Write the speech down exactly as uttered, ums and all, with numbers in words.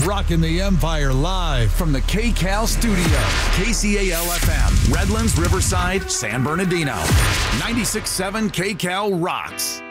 rocking the Empire live from the K C A L studio. K C A L F M, Redlands, Riverside, San Bernardino. ninety-six point seven K C A L rocks.